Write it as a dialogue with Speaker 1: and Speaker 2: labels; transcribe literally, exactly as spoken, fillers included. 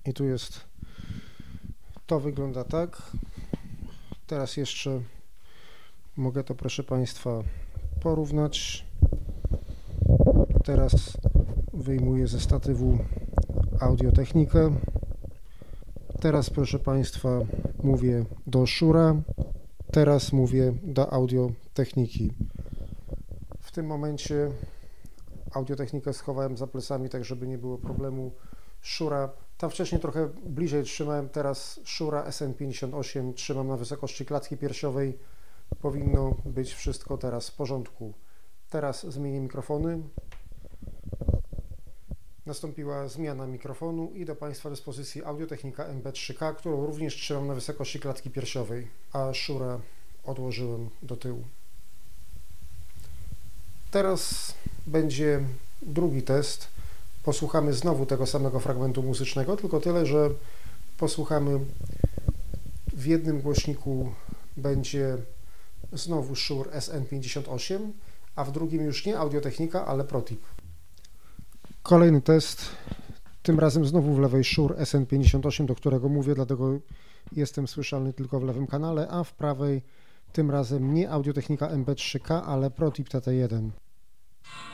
Speaker 1: I tu jest, to wygląda tak. Teraz jeszcze mogę to, proszę Państwa, porównać. Teraz wyjmuję ze statywu Audio-Technikę. Teraz, proszę Państwa, mówię do Shure'a. Teraz mówię do Audio-Techniki. W tym momencie Audio-Technikę schowałem za plecami, tak żeby nie było problemu. Shure'a, tam wcześniej trochę bliżej trzymałem, teraz Shure'a S N pięćdziesiąt osiem trzymam na wysokości klatki piersiowej. Powinno być wszystko teraz w porządku. Teraz zmienię mikrofony. Nastąpiła zmiana mikrofonu i do Państwa dyspozycji Audio-Technika M B trzy K, którą również trzymam na wysokości klatki piersiowej, a Shure'a odłożyłem do tyłu. Teraz będzie drugi test. Posłuchamy znowu tego samego fragmentu muzycznego, tylko tyle, że posłuchamy w jednym głośniku będzie znowu Shure S N pięćdziesiąt osiem, a w drugim już nie Audio-Technika, ale ProTip. Kolejny test, tym razem znowu w lewej Shure S N pięćdziesiąt osiem, do którego mówię, dlatego jestem słyszalny tylko w lewym kanale, a w prawej tym razem nie Audio-Technika M B trzy K, ale ProTip T T jeden.